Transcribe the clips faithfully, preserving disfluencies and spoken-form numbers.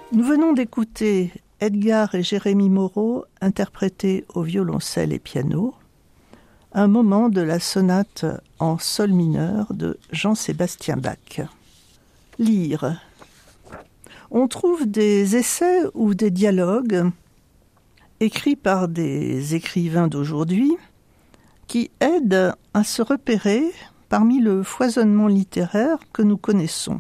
Nous venons d'écouter Edgar et Jérémy Moreau interpréter au violoncelle et piano un moment de la sonate en sol mineur de Jean-Sébastien Bach. Lire. On trouve des essais ou des dialogues écrits par des écrivains d'aujourd'hui qui aident à se repérer parmi le foisonnement littéraire que nous connaissons.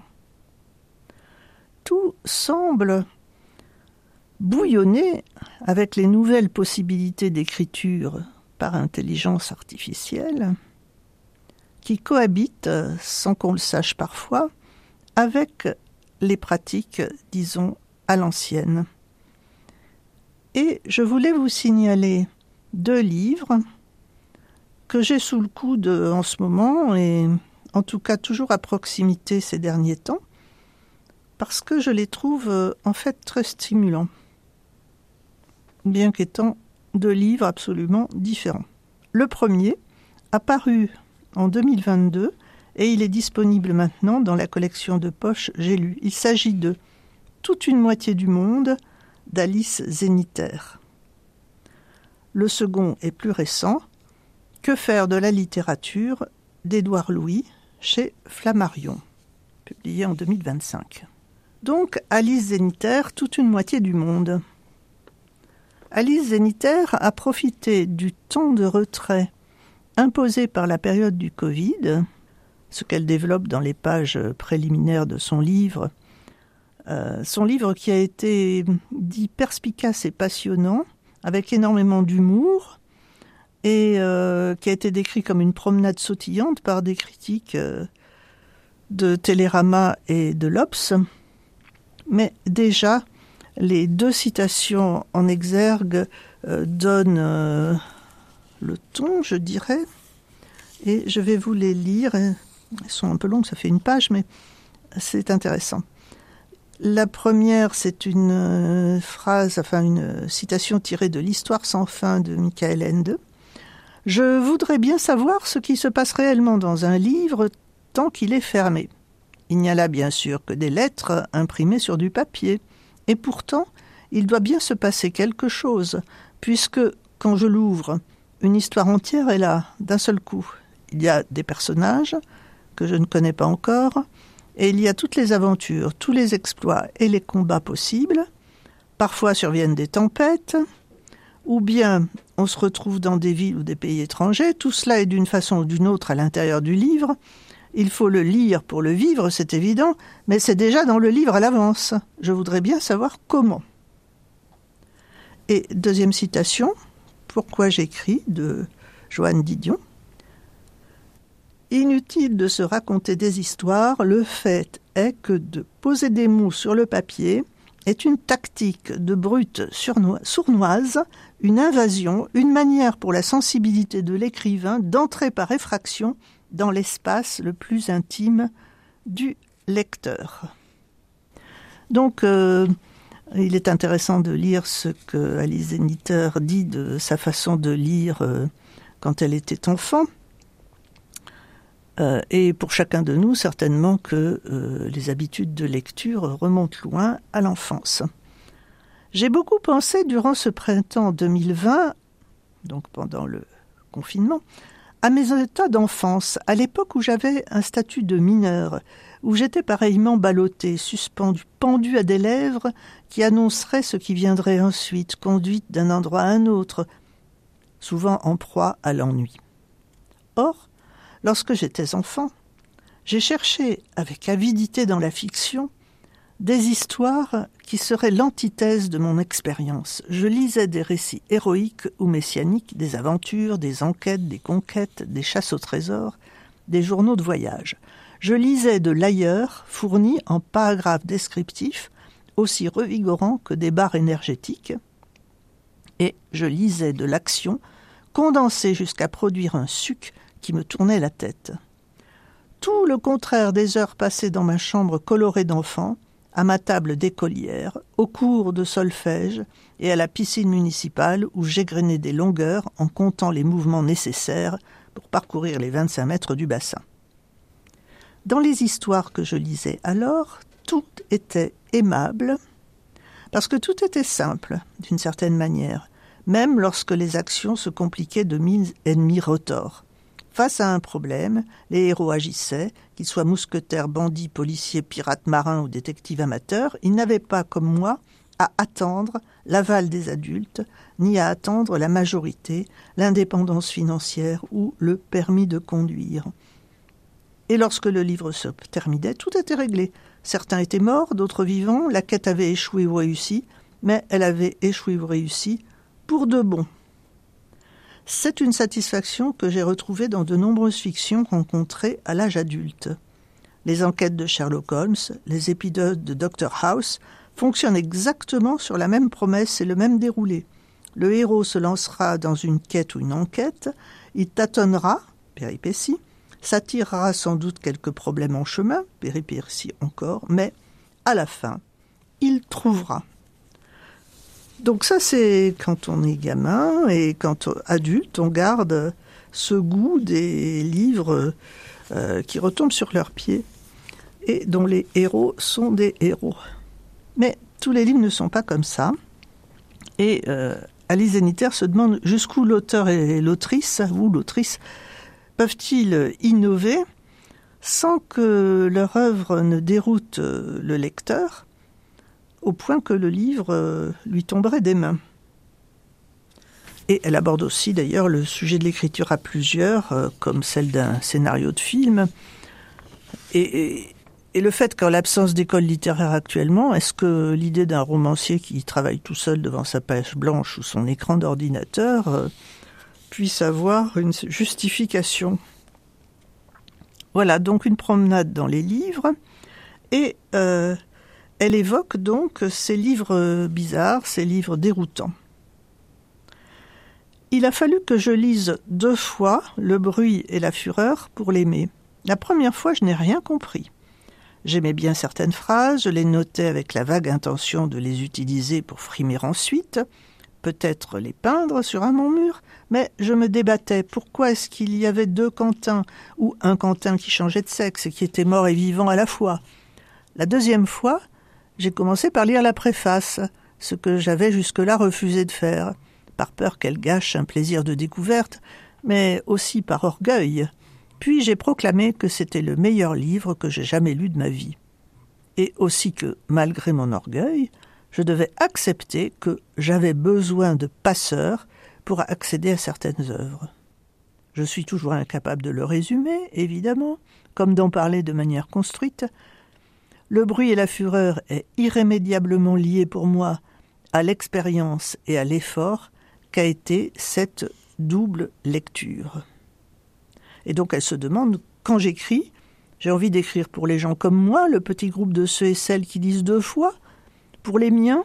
Tout semble bouillonner avec les nouvelles possibilités d'écriture par intelligence artificielle qui cohabitent, sans qu'on le sache parfois, avec les pratiques, disons, à l'ancienne. Et je voulais vous signaler deux livres que j'ai sous le coude en ce moment et en tout cas toujours à proximité ces derniers temps, parce que je les trouve en fait très stimulants, bien qu'étant deux livres absolument différents. Le premier a paru en deux mille vingt-deux et il est disponible maintenant dans la collection de poche J'ai lu. Il s'agit de Toute une moitié du monde d'Alice Zenniter. Le second est plus récent, Que faire de la littérature d'Édouard Louis chez Flammarion, publié en deux mille vingt-cinq. Donc, Alice Zenniter, Toute une moitié du monde. Alice Zenniter a profité du temps de retrait imposé par la période du Covid, ce qu'elle développe dans les pages préliminaires de son livre. Euh, son livre qui a été dit perspicace et passionnant, avec énormément d'humour, et euh, qui a été décrit comme une promenade sautillante par des critiques euh, de Télérama et de l'Obs. Mais déjà, les deux citations en exergue euh, donnent euh, le ton, je dirais, et je vais vous les lire. Elles sont un peu longues, ça fait une page, mais c'est intéressant. La première, c'est une euh, phrase, enfin une citation tirée de l'Histoire sans fin de Michael Ende. « Je voudrais bien savoir ce qui se passe réellement dans un livre tant qu'il est fermé. Il n'y a là bien sûr que des lettres imprimées sur du papier. Et pourtant, il doit bien se passer quelque chose, puisque, quand je l'ouvre, une histoire entière est là, d'un seul coup. Il y a des personnages que je ne connais pas encore, et il y a toutes les aventures, tous les exploits et les combats possibles. Parfois surviennent des tempêtes, ou bien on se retrouve dans des villes ou des pays étrangers. Tout cela est d'une façon ou d'une autre à l'intérieur du livre. Il faut le lire pour le vivre, c'est évident, mais c'est déjà dans le livre à l'avance. Je voudrais bien savoir comment. » Et deuxième citation, « Pourquoi j'écris » de Joanne Didion. « Inutile de se raconter des histoires, le fait est que de poser des mots sur le papier est une tactique de brute sournoise, une invasion, une manière pour la sensibilité de l'écrivain d'entrer par effraction dans l'espace le plus intime du lecteur. » Donc, euh, il est intéressant de lire ce que Alice Zenniter dit de sa façon de lire euh, quand elle était enfant. Euh, et pour chacun de nous, certainement que euh, les habitudes de lecture remontent loin à l'enfance. J'ai beaucoup pensé durant ce printemps deux mille vingt, donc pendant le confinement, à mes états d'enfance, à l'époque où j'avais un statut de mineur, où j'étais pareillement ballottée, suspendue, pendue à des lèvres qui annonceraient ce qui viendrait ensuite, conduite d'un endroit à un autre, souvent en proie à l'ennui. Or, lorsque j'étais enfant, j'ai cherché avec avidité dans la fiction des histoires qui seraient l'antithèse de mon expérience. Je lisais des récits héroïques ou messianiques, des aventures, des enquêtes, des conquêtes, des chasses au trésor, des journaux de voyage. Je lisais de l'ailleurs, fourni en paragraphes descriptifs, aussi revigorants que des barres énergétiques, et je lisais de l'action, condensée jusqu'à produire un suc qui me tournait la tête. Tout le contraire des heures passées dans ma chambre colorée d'enfant, à ma table d'écolière, au cours de solfège et à la piscine municipale où j'égrenais des longueurs en comptant les mouvements nécessaires pour parcourir les vingt-cinq mètres du bassin. Dans les histoires que je lisais alors, tout était aimable, Parce que tout était simple, d'une certaine manière, même lorsque les actions se compliquaient de mille ennemis retors. Face à un problème, les héros agissaient, qu'ils soient mousquetaires, bandits, policiers, pirates marins ou détectives amateurs, ils n'avaient pas, comme moi, à attendre l'aval des adultes, ni à attendre la majorité, l'indépendance financière ou le permis de conduire. Et lorsque le livre se terminait, tout était réglé. Certains étaient morts, d'autres vivants, la quête avait échoué ou réussi, mais elle avait échoué ou réussi pour de bon. C'est une satisfaction que j'ai retrouvée dans de nombreuses fictions rencontrées à l'âge adulte. Les enquêtes de Sherlock Holmes, les épisodes de docteur House fonctionnent exactement sur la même promesse et le même déroulé. Le héros se lancera dans une quête ou une enquête, il tâtonnera, péripéties, s'attirera sans doute quelques problèmes en chemin, péripéties encore, mais à la fin, il trouvera. Donc ça, c'est quand on est gamin et quand adulte, on garde ce goût des livres euh, qui retombent sur leurs pieds et dont les héros sont des héros. Mais tous les livres ne sont pas comme ça. Et euh, Alice Zeniter se demande jusqu'où l'auteur et l'autrice, ou l'autrice, peuvent-ils innover sans que leur œuvre ne déroute le lecteur, au point que le livre lui tomberait des mains. Et elle aborde aussi d'ailleurs le sujet de l'écriture à plusieurs, euh, comme celle d'un scénario de film. Et, et, et le fait qu'en l'absence d'école littéraire actuellement, est-ce que l'idée d'un romancier qui travaille tout seul devant sa page blanche ou son écran d'ordinateur euh, puisse avoir une justification? Voilà, donc une promenade dans les livres. Et euh, elle évoque donc ces livres bizarres, ces livres déroutants. Il a fallu que je lise deux fois Le bruit et la fureur pour l'aimer. La première fois, je n'ai rien compris. J'aimais bien certaines phrases, je les notais avec la vague intention de les utiliser pour frimer ensuite, peut-être les peindre sur un mur, mais je me débattais. Pourquoi est-ce qu'il y avait deux Quentins, ou un Quentin qui changeait de sexe et qui était mort et vivant à la fois? La deuxième fois, j'ai commencé par lire la préface, ce que j'avais jusque-là refusé de faire, par peur qu'elle gâche un plaisir de découverte, mais aussi par orgueil. Puis j'ai proclamé que c'était le meilleur livre que j'ai jamais lu de ma vie. Et aussi que, malgré mon orgueil, je devais accepter que j'avais besoin de passeurs pour accéder à certaines œuvres. Je suis toujours incapable de le résumer, évidemment, comme d'en parler de manière construite. Le bruit et la fureur est irrémédiablement lié pour moi à l'expérience et à l'effort qu'a été cette double lecture. Et donc elle se demande, quand j'écris, j'ai envie d'écrire pour les gens comme moi, le petit groupe de ceux et celles qui lisent deux fois, pour les miens?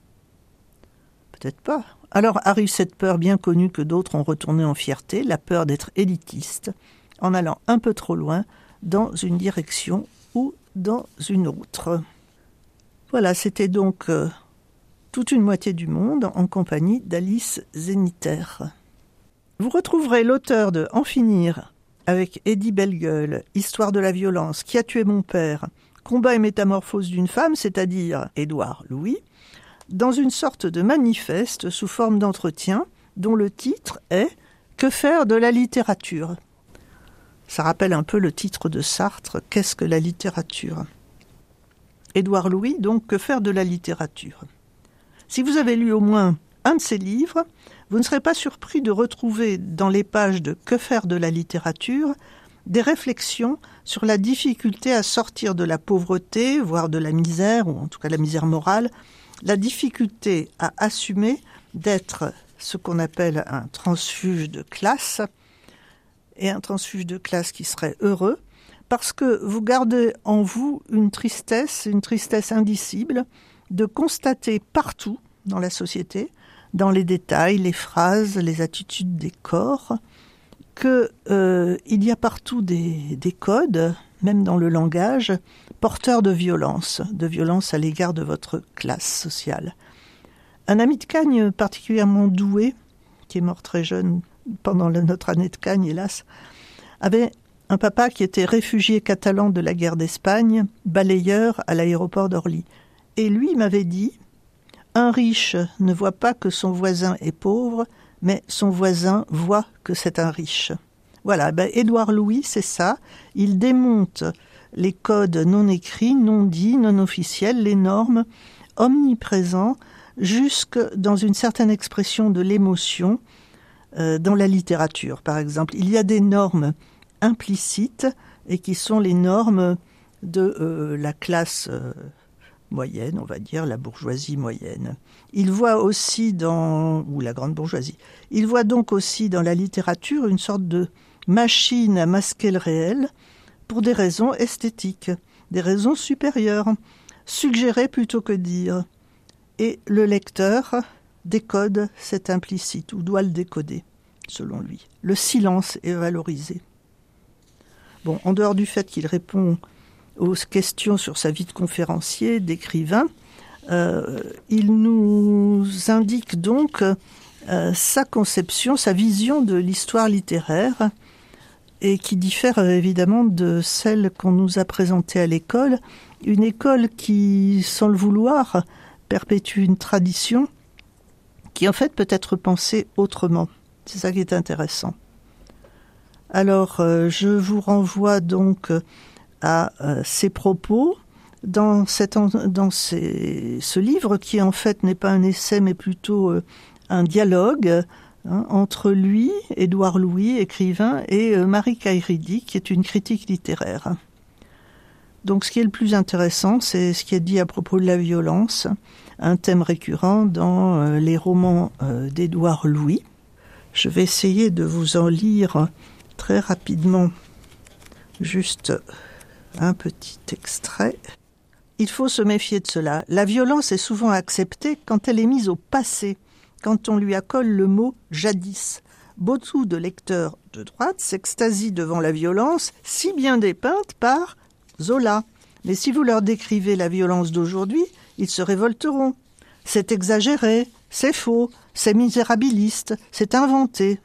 Peut-être pas. Alors arrive cette peur bien connue que d'autres ont retournée en fierté, la peur d'être élitiste, en allant un peu trop loin dans une direction ou dans une autre. Voilà, c'était donc euh, toute une moitié du monde en compagnie d'Alice Zeniter. Vous retrouverez l'auteur de En finir avec Eddie Bellegueule, Histoire de la violence, Qui a tué mon père, Combat et métamorphose d'une femme, c'est-à-dire Édouard Louis, dans une sorte de manifeste sous forme d'entretien dont le titre est « Que faire de la littérature ?» Ça rappelle un peu le titre de Sartre, « Qu'est-ce que la littérature ?» Édouard Louis, donc, « Que faire de la littérature ?» Si vous avez lu au moins un de ses livres, vous ne serez pas surpris de retrouver dans les pages de « Que faire de la littérature ?» des réflexions sur la difficulté à sortir de la pauvreté, voire de la misère, ou en tout cas la misère morale, la difficulté à assumer d'être ce qu'on appelle un transfuge de classe, et un transfuge de classe qui serait heureux, parce que vous gardez en vous une tristesse, une tristesse indicible, de constater partout dans la société, dans les détails, les phrases, les attitudes des corps, qu'il euh, y a partout des, des codes, même dans le langage, porteurs de violence, de violence à l'égard de votre classe sociale. Un ami de Cagne particulièrement doué, qui est mort très jeune pendant le, notre année de Cagne, hélas, avait un papa qui était réfugié catalan de la guerre d'Espagne, balayeur à l'aéroport d'Orly. Et lui m'avait dit Un riche ne voit pas que son voisin est pauvre, mais son voisin voit que c'est un riche. Voilà, ben Édouard Louis, c'est ça. Il démonte les codes non écrits, non dits, non officiels, les normes omniprésents, jusque dans une certaine expression de l'émotion, euh, dans la littérature, par exemple. Il y a des normes implicites et qui sont les normes de euh, la classe euh, moyenne, on va dire, la bourgeoisie moyenne. Il voit aussi dans, ou la grande bourgeoisie, il voit donc aussi dans la littérature une sorte de machine à masquer le réel pour des raisons esthétiques, des raisons supérieures, suggérer plutôt que dire. Et le lecteur décode cet implicite, ou doit le décoder, selon lui. Le silence est valorisé. Bon, en dehors du fait qu'il répond aux questions sur sa vie de conférencier, d'écrivain, euh, il nous indique donc euh, sa conception, sa vision de l'histoire littéraire, et qui diffère euh, évidemment de celle qu'on nous a présentée à l'école, une école qui, sans le vouloir, perpétue une tradition qui en fait peut être pensée autrement. C'est ça qui est intéressant. Alors, euh, je vous renvoie donc à euh, ces propos dans, cette, dans ces, ce livre qui en fait n'est pas un essai mais plutôt euh, un dialogue hein, entre lui, Édouard Louis, écrivain, et euh, Marie Cairidi, qui est une critique littéraire. Donc ce qui est le plus intéressant, c'est ce qui est dit à propos de la violence, un thème récurrent dans euh, les romans euh, d'Édouard Louis. Je vais essayer de vous en lire très rapidement juste un petit extrait. Il faut se méfier de cela. La violence est souvent acceptée quand elle est mise au passé, quand on lui accole le mot « jadis ». Beaucoup de lecteurs de droite s'extasient devant la violence, si bien dépeinte par Zola. Mais si vous leur décrivez la violence d'aujourd'hui, ils se révolteront. C'est exagéré, c'est faux, c'est misérabiliste, c'est inventé.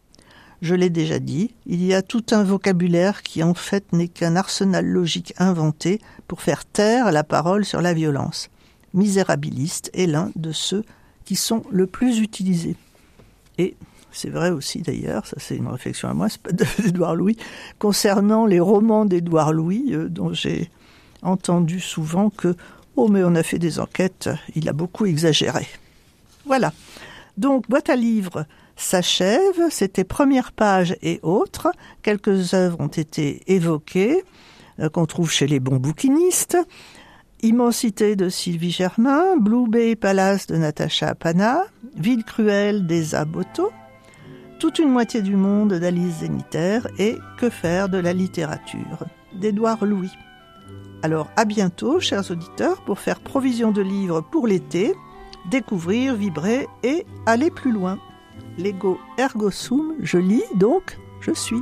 Je l'ai déjà dit, il y a tout un vocabulaire qui en fait n'est qu'un arsenal logique inventé pour faire taire la parole sur la violence. Misérabiliste est l'un de ceux qui sont le plus utilisés. Et c'est vrai aussi d'ailleurs, ça c'est une réflexion à moi, c'est pas d'Édouard Louis, concernant les romans d'Édouard Louis, euh, dont j'ai entendu souvent que « oh mais on a fait des enquêtes, il a beaucoup exagéré ». Voilà, donc boîte à livres s'achève, c'était première page et autres, quelques œuvres ont été évoquées, euh, qu'on trouve chez les bons bouquinistes, Immensité de Sylvie Germain, Blue Bay Palace de Natacha Apana, Ville cruelle d'Esa Boto, Toute une moitié du monde d'Alice Zeniter et Que faire de la littérature d'Édouard Louis. Alors à bientôt, chers auditeurs, pour faire provision de livres pour l'été, découvrir, vibrer et aller plus loin. Lego ergo sum, je lis, donc je suis.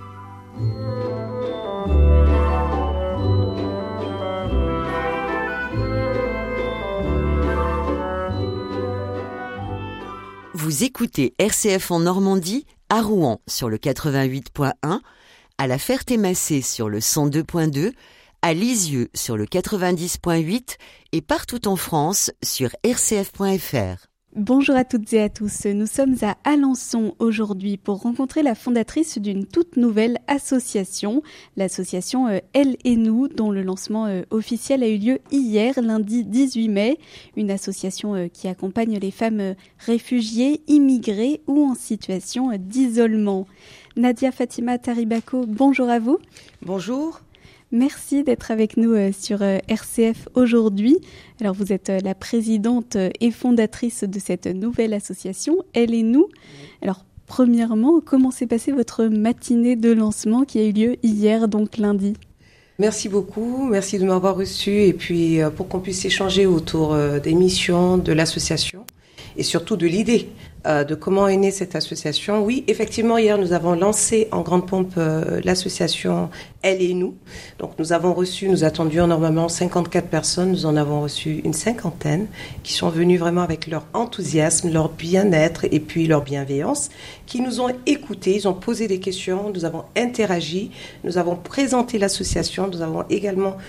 Vous écoutez R C F en Normandie, à Rouen sur le quatre-vingt-huit point un, à la Ferté-Massé sur le cent deux point deux, à Lisieux sur le quatre-vingt-dix point huit et partout en France sur r c f point f r. Bonjour à toutes et à tous, nous sommes à Alençon aujourd'hui pour rencontrer la fondatrice d'une toute nouvelle association, l'association euh, Elle et Nous, dont le lancement euh, officiel a eu lieu hier, lundi dix-huit mai, une association euh, qui accompagne les femmes euh, réfugiées, immigrées ou en situation euh, d'isolement. Nadia Fatima Taribako, bonjour à vous. Bonjour. Merci d'être avec nous euh, sur euh, R C F aujourd'hui. Alors vous êtes euh, la présidente euh, et fondatrice de cette nouvelle association, Elle et Nous. Alors premièrement, comment s'est passée votre matinée de lancement qui a eu lieu hier, donc lundi ? Merci beaucoup, merci de m'avoir reçu et puis euh, pour qu'on puisse échanger autour euh, des missions de l'association et surtout de l'idée euh, de comment est née cette association. Oui, effectivement, hier, nous avons lancé en grande pompe euh, l'association Elle et Nous. Donc, nous avons reçu, nous attendions normalement cinquante-quatre personnes, nous en avons reçu une cinquantaine qui sont venues vraiment avec leur enthousiasme, leur bien-être et puis leur bienveillance, qui nous ont écoutés, ils ont posé des questions, nous avons interagi, nous avons présenté l'association, nous avons également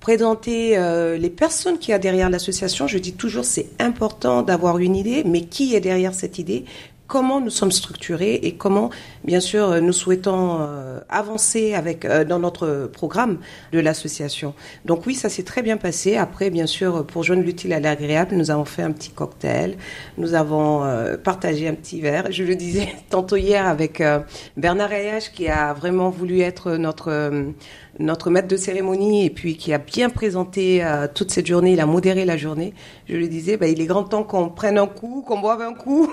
présenter euh, les personnes qu'il y a derrière l'association. Je dis toujours, c'est important d'avoir une idée, mais qui est derrière cette idée ? Comment nous sommes structurés et comment, bien sûr, nous souhaitons euh, avancer avec euh, dans notre programme de l'association. Donc oui, ça s'est très bien passé. Après, bien sûr, pour joindre l'utile à l'agréable, nous avons fait un petit cocktail, nous avons euh, partagé un petit verre. Je le disais tantôt hier avec euh, Bernard Ayache, qui a vraiment voulu être notre euh, notre maître de cérémonie et puis qui a bien présenté euh, toute cette journée, il a modéré la journée. Je lui disais, bah, il est grand temps qu'on prenne un coup, qu'on boive un coup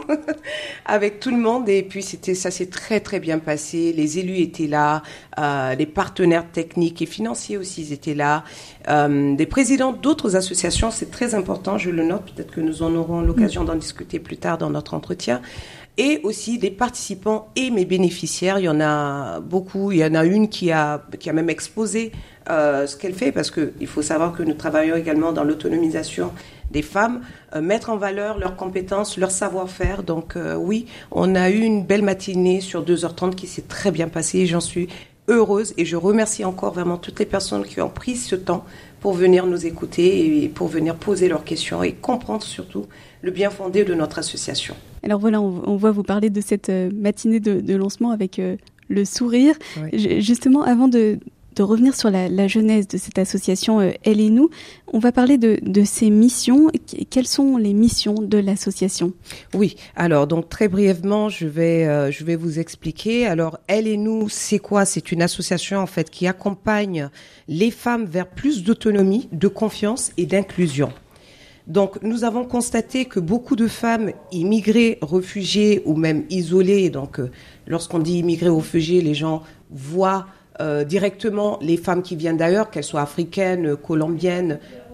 avec tout le monde. Et puis c'était, ça s'est très très bien passé. Les élus étaient là, euh, les partenaires techniques et financiers aussi ils étaient là, euh, des présidents d'autres associations, c'est très important, je le note, peut-être que nous en aurons l'occasion d'en discuter plus tard dans notre entretien. Et aussi des participants et mes bénéficiaires. Il y en a beaucoup. Il y en a une qui a, qui a même exposé euh, ce qu'elle fait, parce qu'il faut savoir que nous travaillons également dans l'autonomisation des femmes, euh, mettre en valeur leurs compétences, leur savoir-faire. Donc euh, oui, on a eu une belle matinée sur deux heures trente qui s'est très bien passée. J'en suis heureuse et je remercie encore vraiment toutes les personnes qui ont pris ce temps pour venir nous écouter et pour venir poser leurs questions et comprendre surtout le bien fondé de notre association. Alors voilà, on, on voit vous parler de cette euh, matinée de, de lancement avec euh, le sourire. Oui. J- justement, avant de, de revenir sur la, la genèse de cette association euh, Elle et nous, on va parler de, de ses missions. Quelles sont les missions de l'association ? Oui, alors donc très brièvement, je vais euh, je vais vous expliquer. Alors Elle et nous, c'est quoi ? C'est une association en fait qui accompagne les femmes vers plus d'autonomie, de confiance et d'inclusion. Donc, nous avons constaté que beaucoup de femmes immigrées, réfugiées ou même isolées, donc euh, lorsqu'on dit immigrées ou réfugiées, les gens voient euh, directement les femmes qui viennent d'ailleurs, qu'elles soient africaines, colombiennes,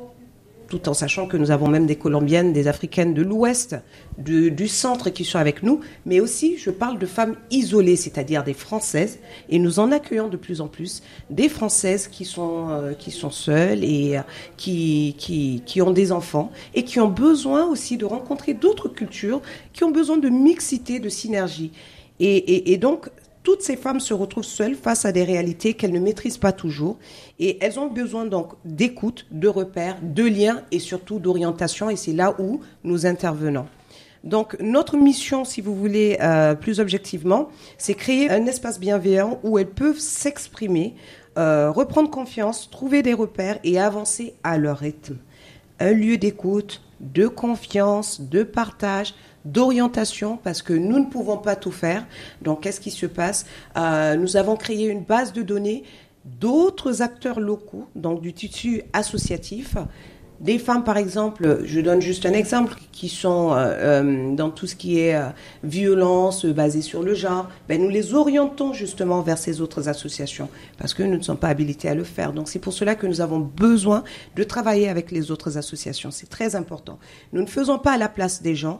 tout en sachant que nous avons même des Colombiennes, des Africaines de l'Ouest, de, du centre qui sont avec nous, mais aussi je parle de femmes isolées, c'est-à-dire des Françaises, et nous en accueillons de plus en plus des Françaises qui sont euh, qui sont seules et euh, qui qui qui ont des enfants et qui ont besoin aussi de rencontrer d'autres cultures, qui ont besoin de mixité, de synergie, et et, et donc toutes ces femmes se retrouvent seules face à des réalités qu'elles ne maîtrisent pas toujours et elles ont besoin donc d'écoute, de repères, de liens et surtout d'orientation et c'est là où nous intervenons. Donc notre mission, si vous voulez euh, plus objectivement, c'est créer un espace bienveillant où elles peuvent s'exprimer, euh, reprendre confiance, trouver des repères et avancer à leur rythme. Un lieu d'écoute, de confiance, de partage, d'orientation, parce que nous ne pouvons pas tout faire. Donc, qu'est-ce qui se passe ? euh, Nous avons créé une base de données d'autres acteurs locaux, donc du tissu associatif. Des femmes, par exemple, je donne juste un exemple, qui sont euh, euh, dans tout ce qui est euh, violence basée sur le genre, ben nous les orientons justement vers ces autres associations, parce que nous ne sommes pas habilités à le faire. Donc c'est pour cela que nous avons besoin de travailler avec les autres associations. C'est très important. Nous ne faisons pas à la place des gens.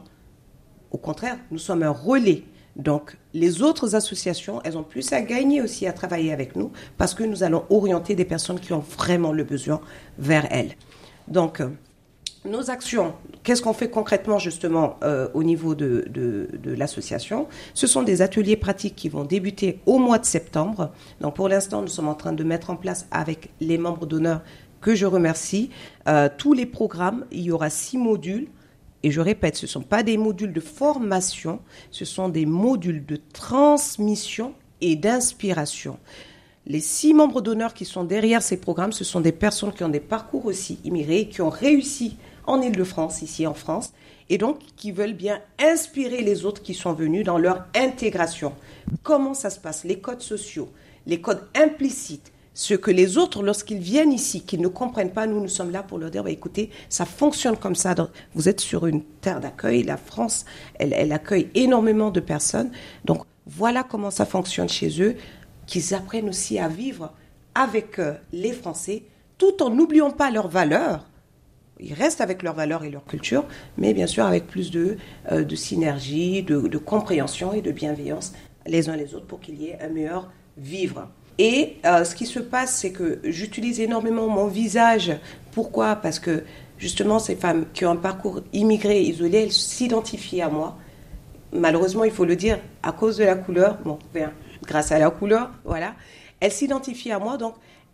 Au contraire, nous sommes un relais. Donc, les autres associations, elles ont plus à gagner aussi à travailler avec nous parce que nous allons orienter des personnes qui ont vraiment le besoin vers elles. Donc, euh, nos actions, qu'est-ce qu'on fait concrètement justement euh, au niveau de, de, de l'association ? Ce sont des ateliers pratiques qui vont débuter au mois de septembre. Donc, pour l'instant, nous sommes en train de mettre en place avec les membres d'honneur que je remercie euh, tous les programmes. Il y aura six modules. Et je répète, ce ne sont pas des modules de formation, ce sont des modules de transmission et d'inspiration. Les six membres d'honneur qui sont derrière ces programmes, ce sont des personnes qui ont des parcours aussi immigrés, qui ont réussi en Île-de-France, ici en France, et donc qui veulent bien inspirer les autres qui sont venus dans leur intégration. Comment ça se passe ? Les codes sociaux, les codes implicites. Ce que les autres, lorsqu'ils viennent ici, qu'ils ne comprennent pas, nous, nous sommes là pour leur dire, bah, écoutez, ça fonctionne comme ça. Vous êtes sur une terre d'accueil. La France, elle, elle accueille énormément de personnes. Donc, voilà comment ça fonctionne chez eux, qu'ils apprennent aussi à vivre avec euh, les Français, tout en n'oubliant pas leurs valeurs. Ils restent avec leurs valeurs et leur culture, mais bien sûr avec plus de, euh, de synergie, de, de compréhension et de bienveillance les uns les autres pour qu'il y ait un meilleur vivre. Et euh, ce qui se passe, c'est que j'utilise énormément mon visage. Pourquoi ? Parce que justement, ces femmes qui ont un parcours immigré, isolé, elles s'identifient à moi. Malheureusement, il faut le dire, à cause de la couleur, bon, bien, grâce à la couleur, voilà, elles s'identifient à moi, donc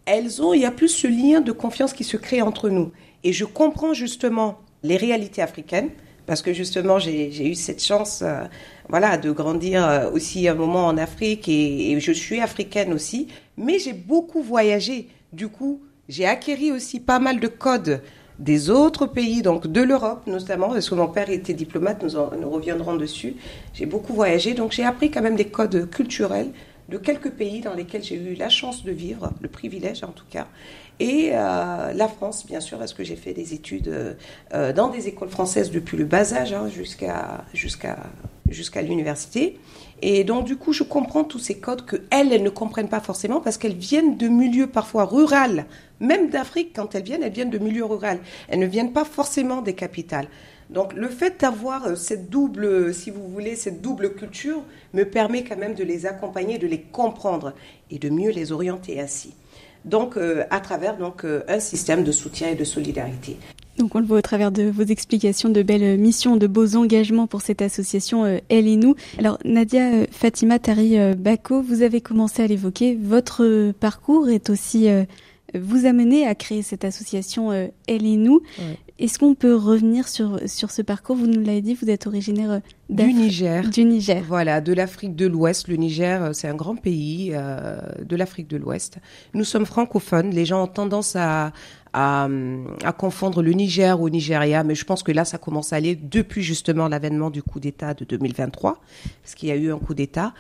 elles ont, il y a plus ce lien de confiance qui se crée entre nous. Et je comprends justement les réalités africaines, parce que justement, j'ai, j'ai eu cette chance euh, voilà, de grandir euh, aussi un moment en Afrique, et, et je suis africaine aussi, mais j'ai beaucoup voyagé. Du coup, j'ai acquis aussi pas mal de codes des autres pays, donc de l'Europe notamment, parce que mon père était diplomate, nous, en, nous reviendrons dessus. J'ai beaucoup voyagé, donc j'ai appris quand même des codes culturels de quelques pays dans lesquels j'ai eu la chance de vivre, le privilège en tout cas. Et euh, la France, bien sûr, parce que j'ai fait des études euh, dans des écoles françaises depuis le bas âge hein, jusqu'à, jusqu'à, jusqu'à l'université. Et donc, du coup, je comprends tous ces codes qu'elles, elles ne comprennent pas forcément parce qu'elles viennent de milieux parfois ruraux. Même d'Afrique, quand elles viennent, elles viennent de milieux ruraux. Elles ne viennent pas forcément des capitales. Donc, le fait d'avoir cette double, si vous voulez, cette double culture me permet quand même de les accompagner, de les comprendre et de mieux les orienter ainsi. Donc, euh, à travers donc, euh, un système de soutien et de solidarité. Donc on le voit au travers de vos explications, de belles missions, de beaux engagements pour cette association euh, Elle et Nous. Alors Nadia euh, Fatima Tari euh, Bako, vous avez commencé à l'évoquer, votre euh, parcours est aussi euh, vous amener à créer cette association euh, Elle et Nous. Ouais. Est-ce qu'on peut revenir sur, sur ce parcours ? Vous nous l'avez dit, vous êtes originaire du Niger. Du Niger. Voilà, de l'Afrique de l'Ouest. Le Niger, c'est un grand pays euh, de l'Afrique de l'Ouest. Nous sommes francophones. Les gens ont tendance à, à, à confondre le Niger au Nigeria, mais je pense que là, ça commence à aller depuis justement l'avènement du coup d'État de deux mille vingt-trois, parce qu'il y a eu un coup d'État.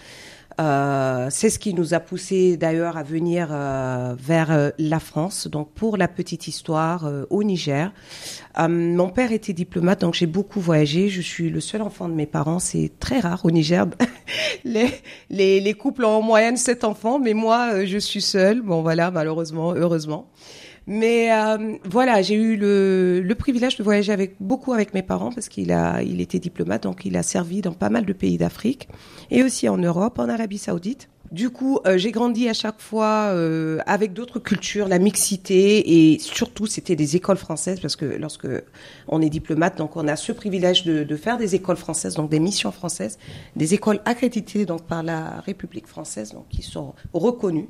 Euh, c'est ce qui nous a poussé d'ailleurs à venir euh, vers euh, la France. Donc pour la petite histoire, euh, au Niger, euh, mon père était diplomate, donc j'ai beaucoup voyagé. Je suis le seul enfant de mes parents. C'est très rare au Niger. les, les, les couples ont en moyenne sept enfants, mais moi euh, je suis seule. Bon voilà, malheureusement, heureusement. Mais euh, voilà, j'ai eu le, le privilège de voyager avec beaucoup avec mes parents parce qu'il a, il était diplomate, donc il a servi dans pas mal de pays d'Afrique et aussi en Europe, en Arabie Saoudite. Du coup, euh, j'ai grandi à chaque fois euh, avec d'autres cultures, la mixité et surtout c'était des écoles françaises parce que lorsque on est diplomate, donc on a ce privilège de, de faire des écoles françaises, donc des missions françaises, des écoles accréditées donc par la République française, donc qui sont reconnues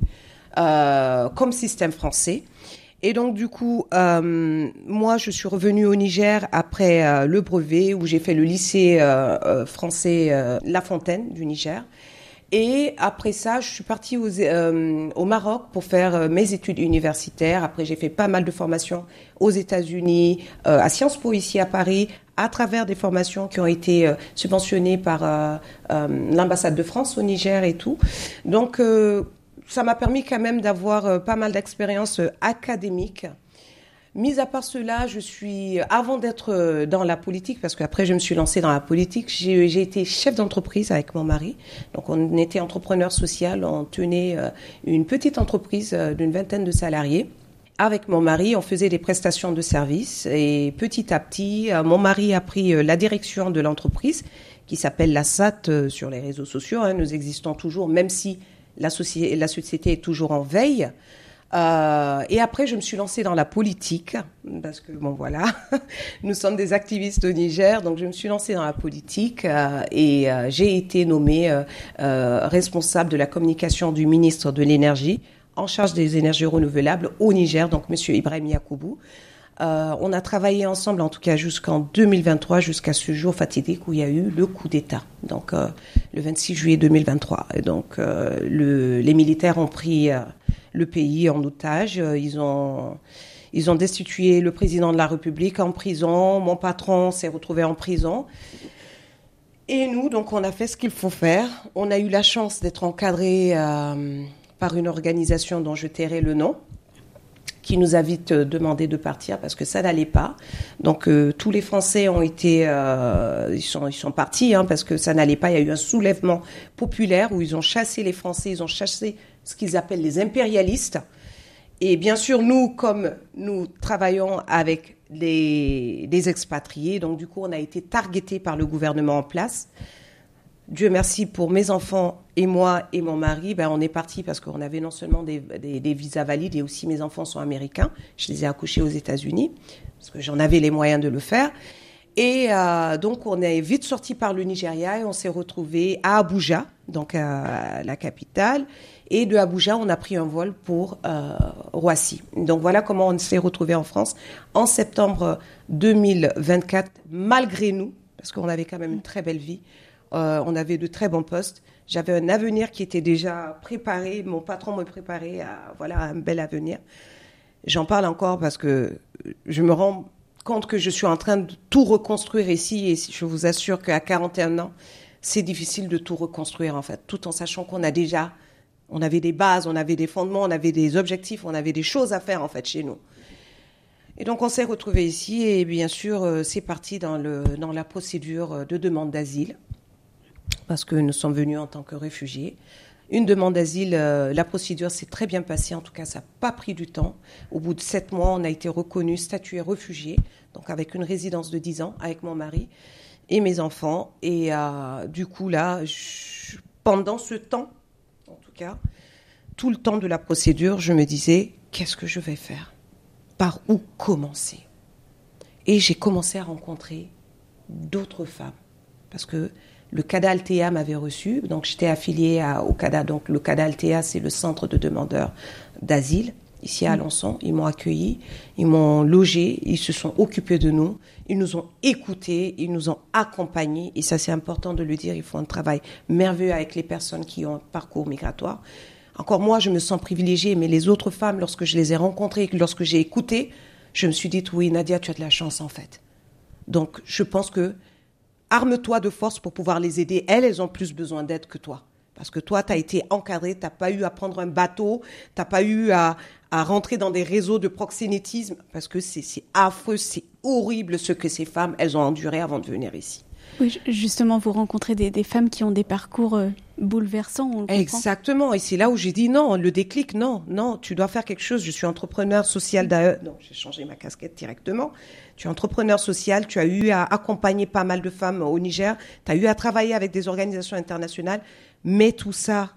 euh, comme système français. Et donc, du coup, euh, moi, je suis revenue au Niger après euh, le brevet où j'ai fait le lycée euh, euh, français euh, La Fontaine du Niger. Et après ça, je suis partie aux, euh, au Maroc pour faire euh, mes études universitaires. Après, j'ai fait pas mal de formations aux États-Unis, euh, à Sciences Po ici à Paris, à travers des formations qui ont été euh, subventionnées par euh, euh, l'ambassade de France au Niger et tout. Donc, euh, ça m'a permis quand même d'avoir euh, pas mal d'expériences euh, académiques. Mis à part cela, je suis, avant d'être euh, dans la politique, parce qu'après je me suis lancée dans la politique, j'ai, j'ai été chef d'entreprise avec mon mari. Donc on était entrepreneur social, on tenait euh, une petite entreprise euh, d'une vingtaine de salariés. Avec mon mari, on faisait des prestations de services et petit à petit, euh, mon mari a pris euh, la direction de l'entreprise qui s'appelle la S A T euh, sur les réseaux sociaux. Hein, nous existons toujours, même si La société, la société est toujours en veille. Euh, et après, je me suis lancée dans la politique, parce que, bon, voilà, nous sommes des activistes au Niger, donc je me suis lancée dans la politique euh, et euh, j'ai été nommée euh, euh, responsable de la communication du ministre de l'Énergie, en charge des énergies renouvelables au Niger, donc Monsieur Ibrahim Yacoubou. Euh, on a travaillé ensemble, en tout cas jusqu'en deux mille vingt-trois, jusqu'à ce jour fatidique où il y a eu le coup d'État, donc euh, le vingt-six juillet deux mille vingt-trois. Et donc euh, le, les militaires ont pris euh, le pays en otage. Ils ont, ils ont destitué le président de la République en prison. Mon patron s'est retrouvé en prison. Et nous, donc, on a fait ce qu'il faut faire. On a eu la chance d'être encadrés euh, par une organisation dont je tairai le nom, qui nous a vite demandé de partir parce que ça n'allait pas. Donc euh, tous les Français ont été, euh, ils sont, ils sont partis hein, parce que ça n'allait pas. Il y a eu un soulèvement populaire où ils ont chassé les Français, ils ont chassé ce qu'ils appellent les impérialistes. Et bien sûr, nous, comme nous travaillons avec les, les expatriés, donc du coup, on a été targetés par le gouvernement en place. Dieu merci pour mes enfants et moi et mon mari, ben on est partis parce qu'on avait non seulement des, des, des visas valides et aussi mes enfants sont américains. Je les ai accouchés aux États-Unis parce que j'en avais les moyens de le faire. Et euh, donc on est vite sortis par le Nigeria et on s'est retrouvés à Abuja, donc à la capitale. Et de Abuja, on a pris un vol pour euh, Roissy. Donc voilà comment on s'est retrouvés en France en septembre deux mille vingt-quatre, malgré nous, parce qu'on avait quand même une très belle vie. Euh, on avait de très bons postes. J'avais un avenir qui était déjà préparé. Mon patron me préparait à voilà, un bel avenir. J'en parle encore parce que je me rends compte que je suis en train de tout reconstruire ici. Et je vous assure qu'à quarante et un ans, c'est difficile de tout reconstruire, en fait, tout en sachant qu'on a déjà... On avait des bases, on avait des fondements, on avait des objectifs, on avait des choses à faire, en fait, chez nous. Et donc, on s'est retrouvés ici. Et bien sûr, c'est parti dans, le, dans la procédure de demande d'asile, parce que nous sommes venus en tant que réfugiés. Une demande d'asile, euh, la procédure s'est très bien passée. En tout cas, ça n'a pas pris du temps. Au bout de sept mois, on a été reconnus, statués réfugiés, donc avec une résidence de dix ans, avec mon mari et mes enfants. Et euh, du coup, là, je, pendant ce temps, en tout cas, tout le temps de la procédure, je me disais, qu'est-ce que je vais faire ? Par où commencer ? Et j'ai commencé à rencontrer d'autres femmes, parce que le CADA Altea m'avait reçu, donc j'étais affiliée à, au CADA. Donc le CADA Altea, c'est le centre de demandeurs d'asile, ici à Alençon. Ils m'ont accueillis, ils m'ont logé, ils se sont occupés de nous, ils nous ont écoutés, ils nous ont accompagnés. Et ça, c'est important de le dire, ils font un travail merveilleux avec les personnes qui ont un parcours migratoire. Encore moi, je me sens privilégiée, mais les autres femmes, lorsque je les ai rencontrées, lorsque j'ai écouté, je me suis dit, oui, Nadia, tu as de la chance, en fait. Donc, je pense que arme-toi de force pour pouvoir les aider. Elles, elles ont plus besoin d'aide que toi. Parce que toi, tu as été encadré, tu n'as pas eu à prendre un bateau, tu n'as pas eu à, à rentrer dans des réseaux de proxénétisme. Parce que c'est, c'est affreux, c'est horrible ce que ces femmes, elles ont enduré avant de venir ici. Oui, justement, vous rencontrez des, des femmes qui ont des parcours euh, bouleversants. On le Exactement. Et c'est là où j'ai dit non, le déclic, non, non, tu dois faire quelque chose. Je suis entrepreneur social d'ailleurs. Donc, j'ai changé ma casquette directement. Tu es entrepreneur social, tu as eu à accompagner pas mal de femmes au Niger, tu as eu à travailler avec des organisations internationales. Mets tout ça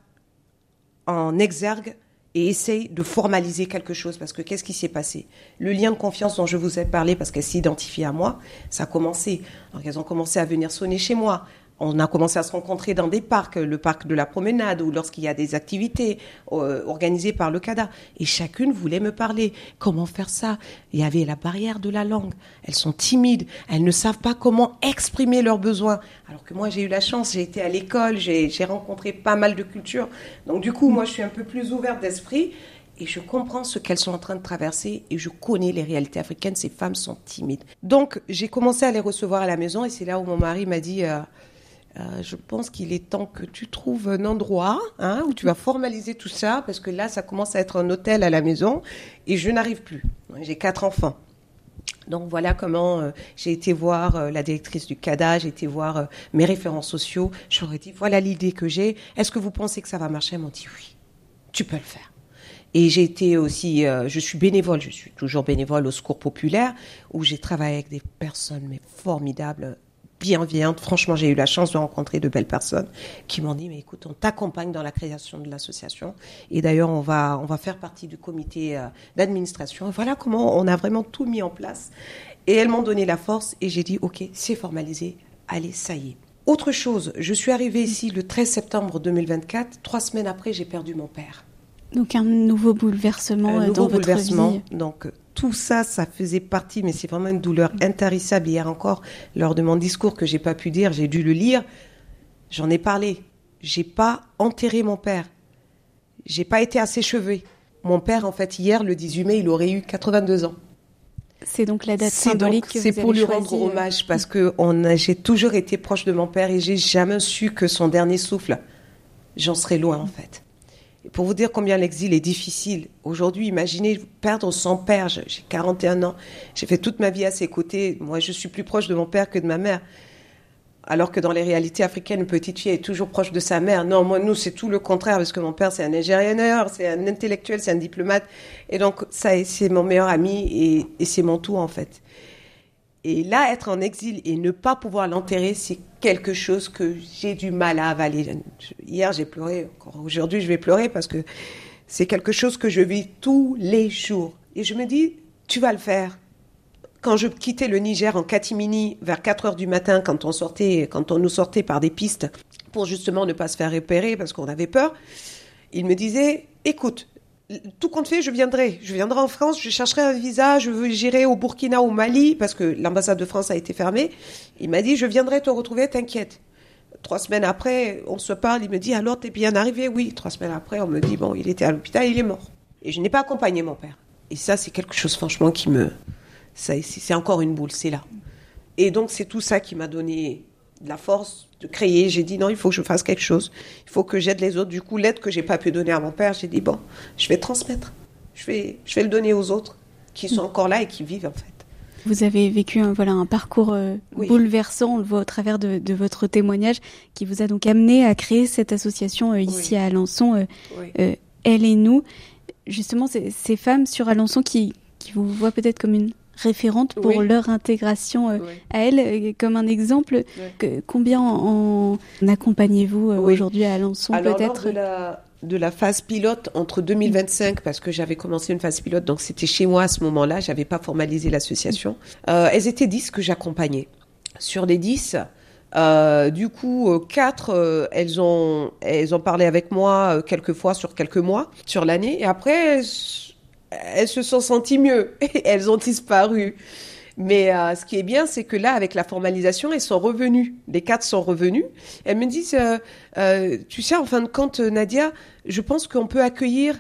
en exergue et essaye de formaliser quelque chose. Parce que qu'est-ce qui s'est passé ? Le lien de confiance dont je vous ai parlé, parce qu'elles s'identifient à moi, ça a commencé. Donc, elles ont commencé à venir sonner chez moi. On a commencé à se rencontrer dans des parcs, le parc de la Promenade, ou lorsqu'il y a des activités euh, organisées par le CADA. Et chacune voulait me parler. Comment faire ça ? Il y avait la barrière de la langue. Elles sont timides. Elles ne savent pas comment exprimer leurs besoins. Alors que moi, j'ai eu la chance. J'ai été à l'école. J'ai, j'ai rencontré pas mal de cultures. Donc du coup, moi, je suis un peu plus ouverte d'esprit. Et je comprends ce qu'elles sont en train de traverser. Et je connais les réalités africaines. Ces femmes sont timides. Donc, j'ai commencé à les recevoir à la maison. Et c'est là où mon mari m'a dit... Euh, Euh, je pense qu'il est temps que tu trouves un endroit hein, où tu vas formaliser tout ça, parce que là, ça commence à être un hôtel à la maison et je n'arrive plus. J'ai quatre enfants. Donc voilà comment euh, j'ai été voir euh, la directrice du CADA, j'ai été voir euh, mes référents sociaux. J'aurais dit, voilà l'idée que j'ai. Est-ce que vous pensez que ça va marcher ? Elles m'ont dit oui, tu peux le faire. Et j'ai été aussi, euh, je suis bénévole, je suis toujours bénévole au Secours Populaire, où j'ai travaillé avec des personnes mais formidables, bienveillante. Franchement, j'ai eu la chance de rencontrer de belles personnes qui m'ont dit, mais écoute, on t'accompagne dans la création de l'association. Et d'ailleurs, on va, on va faire partie du comité euh, d'administration. Et voilà comment on a vraiment tout mis en place. Et elles m'ont donné la force et j'ai dit, OK, c'est formalisé. Allez, ça y est. Autre chose, je suis arrivée ici le treize septembre deux mille vingt-quatre. Trois semaines après, j'ai perdu mon père. Donc un nouveau bouleversement un dans nouveau votre bouleversement. vie. Donc tout ça, ça faisait partie, mais c'est vraiment une douleur intarissable. Hier encore, lors de mon discours que j'ai pas pu dire, j'ai dû le lire. J'en ai parlé. J'ai pas enterré mon père. J'ai pas été assez cheveux. Mon père, en fait, hier, le dix-huit mai, il aurait eu quatre-vingt-deux ans. C'est donc la date c'est symbolique donc, que c'est vous pour avez lui choisie, rendre hommage, parce que on a, j'ai toujours été proche de mon père et j'ai jamais su que son dernier souffle, j'en serais loin, en fait. Pour vous dire combien l'exil est difficile. Aujourd'hui, imaginez perdre son père. J'ai quarante et un ans. J'ai fait toute ma vie à ses côtés. Moi, je suis plus proche de mon père que de ma mère. Alors que dans les réalités africaines, une petite fille est toujours proche de sa mère. Non, moi, nous, c'est tout le contraire, parce que mon père, c'est un ingénieur, c'est un intellectuel, c'est un diplomate. Et donc, ça, c'est mon meilleur ami et, et c'est mon tout, en fait. Et là, être en exil et ne pas pouvoir l'enterrer, c'est quelque chose que j'ai du mal à avaler. Hier, j'ai pleuré. Encore aujourd'hui, je vais pleurer parce que c'est quelque chose que je vis tous les jours. Et je me dis, tu vas le faire. Quand je quittais le Niger en catimini vers quatre heures du matin, quand on sortait, quand on nous sortait par des pistes pour justement ne pas se faire repérer parce qu'on avait peur, il me disait, écoute, tout compte fait, je viendrai. Je viendrai en France, je chercherai un visa, je veux, j'irai au Burkina, au Mali, parce que l'ambassade de France a été fermée. Il m'a dit, je viendrai te retrouver, t'inquiète. Trois semaines après, on se parle, il me dit, alors t'es bien arrivé? Oui. Trois semaines après, on me dit, bon, il était à l'hôpital, il est mort. Et je n'ai pas accompagné mon père. Et ça, c'est quelque chose, franchement, qui me... Ça, c'est encore une boule, c'est là. Et donc, c'est tout ça qui m'a donné de la force de créer. J'ai dit, non, il faut que je fasse quelque chose. Il faut que j'aide les autres. Du coup, l'aide que j'ai pas pu donner à mon père, j'ai dit, bon, je vais transmettre. Je vais, je vais le donner aux autres qui sont encore là et qui vivent, en fait. Vous avez vécu un, voilà, un parcours euh, oui. bouleversant, on le voit au travers de, de votre témoignage, qui vous a donc amené à créer cette association euh, ici oui. à Alençon, euh, oui. euh, Elle et nous. Justement, ces, ces femmes sur Alençon qui, qui vous voient peut-être comme une référente pour oui. leur intégration euh, oui. à elles, euh, comme un exemple. Oui. Que, combien en, en accompagnez-vous euh, oui. aujourd'hui à Alençon? Alors, peut-être lors de la, de la phase pilote entre deux mille vingt-cinq, parce que j'avais commencé une phase pilote, donc c'était chez moi à ce moment-là, j'avais pas formalisé l'association. Euh, elles étaient dix que j'accompagnais. Sur les dix, euh, du coup, euh, quatre, euh, elles ont, elles ont parlé avec moi euh, quelques fois sur quelques mois, sur l'année, et après, elles, elles se sont senties mieux, elles ont disparu. Mais euh, ce qui est bien, c'est que là, avec la formalisation, elles sont revenues. Les quatre sont revenues. Elles me disent, euh, euh, tu sais, en fin de compte, Nadia, je pense qu'on peut accueillir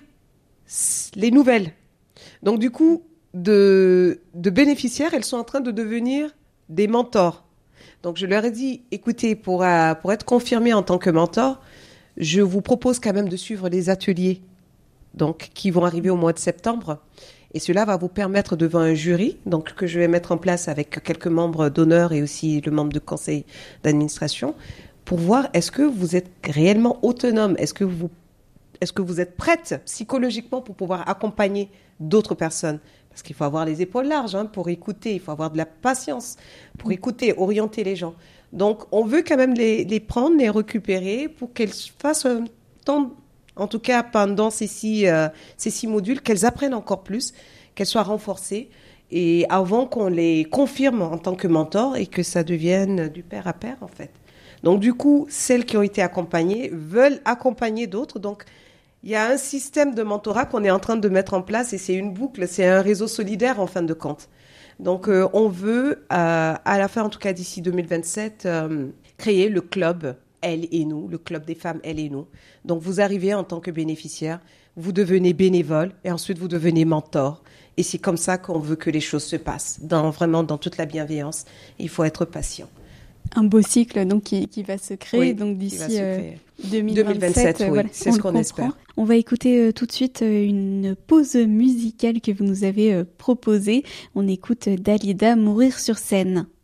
les nouvelles. Donc, du coup, de, de bénéficiaires, elles sont en train de devenir des mentors. Donc, je leur ai dit, écoutez, pour, euh, pour être confirmée en tant que mentor, je vous propose quand même de suivre les ateliers donc, qui vont arriver au mois de septembre. Et cela va vous permettre devant un jury, donc que je vais mettre en place avec quelques membres d'honneur et aussi le membre de conseil d'administration, pour voir est-ce que vous êtes réellement autonome, est-ce que vous, est-ce que vous êtes prête psychologiquement pour pouvoir accompagner d'autres personnes. Parce qu'il faut avoir les épaules larges hein, pour écouter, il faut avoir de la patience pour écouter, orienter les gens. Donc on veut quand même les, les prendre, les récupérer pour qu'elles fassent un temps... En tout cas, pendant ces six, euh, ces six modules, qu'elles apprennent encore plus, qu'elles soient renforcées, et avant qu'on les confirme en tant que mentor et que ça devienne du pair à pair, en fait. Donc, du coup, celles qui ont été accompagnées veulent accompagner d'autres. Donc, il y a un système de mentorat qu'on est en train de mettre en place, et c'est une boucle, c'est un réseau solidaire, en fin de compte. Donc, euh, on veut, euh, à la fin, en tout cas d'ici deux mille vingt-sept, euh, créer le club Elle et nous, le club des femmes Elle et nous. Donc, vous arrivez en tant que bénéficiaire, vous devenez bénévole et ensuite vous devenez mentor. Et c'est comme ça qu'on veut que les choses se passent, dans, vraiment dans toute la bienveillance. Il faut être patient. Un beau cycle donc qui, qui va se créer oui, donc d'ici euh, deux mille vingt-sept. deux mille vingt-sept oui, voilà, c'est ce qu'on espère. On va écouter euh, tout de suite euh, une pause musicale que vous nous avez euh, proposée. On écoute Dalida, Mourir sur scène.